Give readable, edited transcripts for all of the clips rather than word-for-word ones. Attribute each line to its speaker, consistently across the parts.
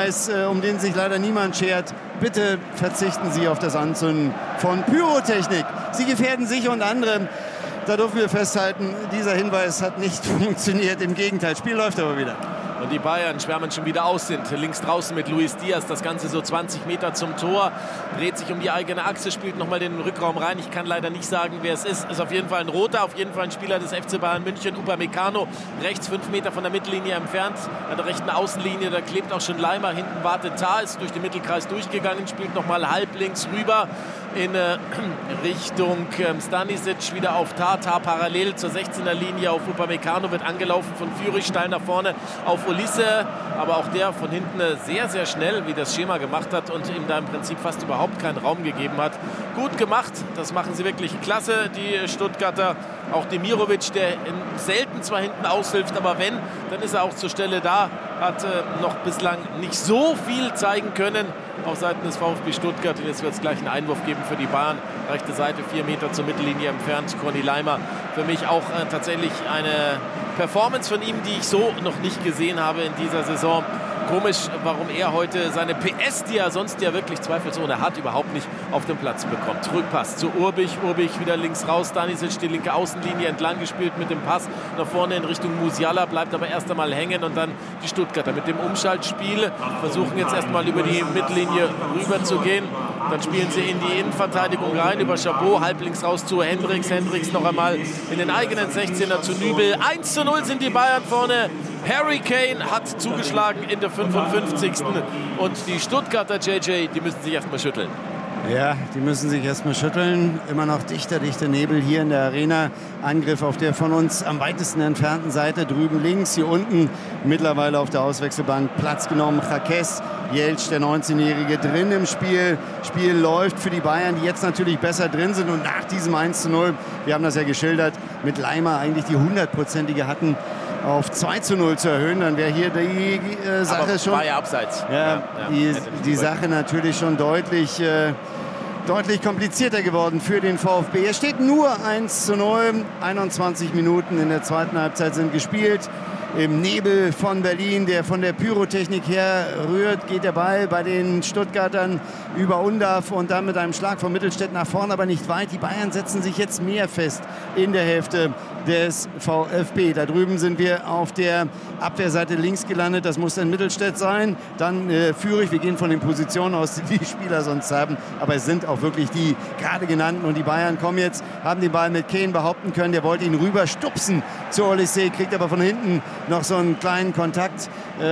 Speaker 1: Hinweis, um den sich leider niemand schert. Bitte verzichten Sie auf das Anzünden von Pyrotechnik. Sie gefährden sich und andere. Da dürfen wir festhalten, dieser Hinweis hat nicht funktioniert. Im Gegenteil, Spiel läuft aber wieder.
Speaker 2: Und die Bayern schwärmen schon wieder aus, sind links draußen mit Luis Diaz, das Ganze so 20 Meter zum Tor, dreht sich um die eigene Achse, spielt nochmal den Rückraum rein. Ich kann leider nicht sagen, wer es ist. Ist auf jeden Fall ein Roter, auf jeden Fall ein Spieler des FC Bayern München, Upamecano, rechts 5 Meter von der Mittellinie entfernt, an der rechten Außenlinie, da klebt auch schon Leimer, hinten wartet Tah, ist durch den Mittelkreis durchgegangen, spielt nochmal halblinks rüber in Richtung Stanisic, wieder auf Tah parallel zur 16er Linie auf Upamecano, wird angelaufen von Führig, steil nach vorne auf Olise, aber auch der von hinten sehr, sehr schnell, wie das Schema gemacht hat und ihm da im Prinzip fast überhaupt keinen Raum gegeben hat. Gut gemacht, das machen sie wirklich klasse, die Stuttgarter. Auch Demirovic, der selten zwar hinten aushilft, aber wenn, dann ist er auch zur Stelle da. Hat noch bislang nicht so viel zeigen können auf Seiten des VfB Stuttgart. Und jetzt wird es gleich einen Einwurf geben für die Bayern. Rechte Seite, 4 Meter zur Mittellinie entfernt. Conny Leimer, für mich auch tatsächlich eine Performance von ihm, die ich so noch nicht gesehen habe in dieser Saison. Komisch, warum er heute seine PS, die er sonst ja wirklich zweifelsohne hat, überhaupt nicht auf den Platz bekommt. Rückpass zu Urbich, Urbich wieder links raus, Stanisic die linke Außenlinie entlang gespielt mit dem Pass nach vorne in Richtung Musiala, bleibt aber erst einmal hängen und dann die Stuttgarter mit dem Umschaltspiel versuchen jetzt erstmal über die Mittellinie rüber zu gehen. Dann spielen sie in die Innenverteidigung rein, über Chabot, halblinks raus zu Hendricks. Hendricks noch einmal in den eigenen 16er zu Nübel. 1:0 sind die Bayern vorne. Harry Kane hat zugeschlagen in der 55. Und die Stuttgarter JJ, die müssen sich erstmal schütteln.
Speaker 1: Ja, die müssen sich erstmal schütteln. Immer noch dichter Nebel hier in der Arena. Angriff auf der von uns am weitesten entfernten Seite, drüben links. Hier unten mittlerweile auf der Auswechselbank Platz genommen. Jaques, Jeltsch, der 19-Jährige, drin im Spiel. Spiel läuft für die Bayern, die jetzt natürlich besser drin sind. Und nach diesem 1:0, wir haben das ja geschildert, mit Leimer eigentlich die 100%ige hatten, auf 2:0 zu erhöhen, dann wäre hier die Sache
Speaker 2: aber
Speaker 1: schon...
Speaker 2: war ja abseits.
Speaker 1: Ja, die Sache natürlich schon deutlich komplizierter geworden für den VfB. Es steht nur 1:0, 21 Minuten in der zweiten Halbzeit sind gespielt. Im Nebel von Berlin, der von der Pyrotechnik her rührt, geht der Ball bei den Stuttgartern über Undav und dann mit einem Schlag von Mittelstädt nach vorne, aber nicht weit. Die Bayern setzen sich jetzt mehr fest in der Hälfte des VfB. Da drüben sind wir auf der Abwehrseite links gelandet. Das muss dann Mittelstädt sein. Dann Führig. Wir gehen von den Positionen aus, die die Spieler sonst haben. Aber es sind auch wirklich die gerade genannten. Und die Bayern kommen jetzt, haben den Ball mit Kane behaupten können. Der wollte ihn rüber stupsen zu Olise, kriegt aber von hinten noch so einen kleinen Kontakt.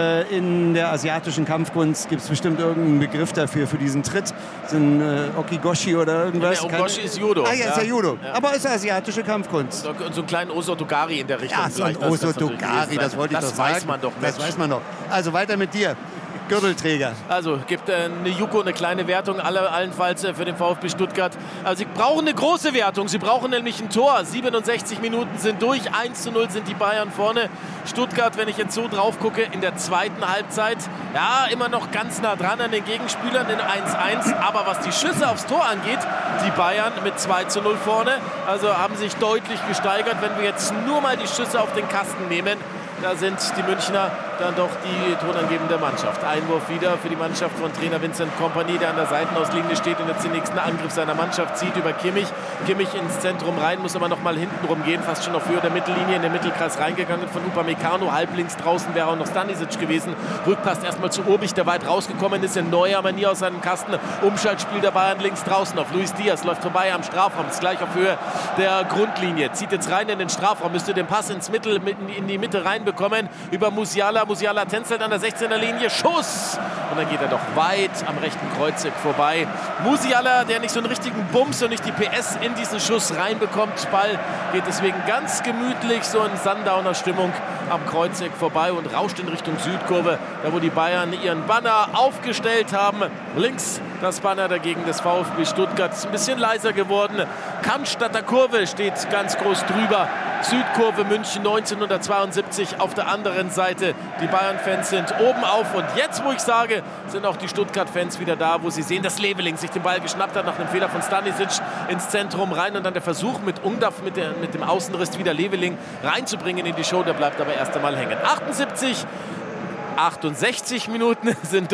Speaker 1: In der asiatischen Kampfkunst gibt es bestimmt irgendeinen Begriff dafür, für diesen Tritt. So ein Okigoshi oder irgendwas.
Speaker 2: Ja, Okigoshi ist Judo.
Speaker 1: Ah ja, ist ja Judo. Ja. Aber ist asiatische Kampfkunst.
Speaker 2: Und so einen kleinen Osotogari in der Richtung.
Speaker 1: Ja, so ein Osotogari, das wollte ich doch sagen.
Speaker 2: Das weiß man doch.
Speaker 1: Das weiß man doch. Also weiter mit dir. Gürtelträger.
Speaker 2: Also gibt eine Juko eine kleine Wertung, allenfalls für den VfB Stuttgart. Also sie brauchen eine große Wertung, sie brauchen nämlich ein Tor. 67 Minuten sind durch, 1:0 sind die Bayern vorne. Stuttgart, wenn ich jetzt so drauf gucke, in der zweiten Halbzeit, ja, immer noch ganz nah dran an den Gegenspielern in 1:1. Aber was die Schüsse aufs Tor angeht, die Bayern mit 2:0 vorne. Also haben sich deutlich gesteigert. Wenn wir jetzt nur mal die Schüsse auf den Kasten nehmen, da sind die Münchner dann doch die tonangebende Mannschaft. Einwurf wieder für die Mannschaft von Trainer Vincent Kompany, der an der Seitenauslinie steht und jetzt den nächsten Angriff seiner Mannschaft zieht über Kimmich. Kimmich ins Zentrum rein, muss aber noch mal hinten rumgehen, fast schon auf Höhe der Mittellinie, in den Mittelkreis reingegangen von Upamecano. Halblinks draußen wäre auch noch Stanisic gewesen. Rückpass erstmal zu Urbich, der weit rausgekommen ist, in neuer Manier aus seinem Kasten. Umschaltspiel der Bayern links draußen auf Luis Diaz, läuft vorbei am Strafraum, ist gleich auf Höhe der Grundlinie. Zieht jetzt rein in den Strafraum, müsste den Pass in die Mitte reinbekommen, über Musiala. Musiala tänzelt an der 16er Linie, Schuss! Und dann geht er doch weit am rechten Kreuzeck vorbei. Musiala, der nicht so einen richtigen Bums und nicht die PS in diesen Schuss reinbekommt. Ball geht deswegen ganz gemütlich so in Sundowner Stimmung am Kreuzeck vorbei und rauscht in Richtung Südkurve, da wo die Bayern ihren Banner aufgestellt haben. Links das Banner dagegen des VfB Stuttgart. Ist ein bisschen leiser geworden. Cannstatter Kurve steht ganz groß drüber. Südkurve München 1972 auf der anderen Seite. Die Bayern-Fans sind oben auf und jetzt, wo ich sage, sind auch die Stuttgart-Fans wieder da, wo sie sehen, dass Leveling sich den Ball geschnappt hat nach einem Fehler von Stanisic ins Zentrum rein und dann der Versuch mit Undav, mit dem Außenriss wieder Leveling reinzubringen in die Show, der bleibt aber erst einmal hängen. 68 Minuten sind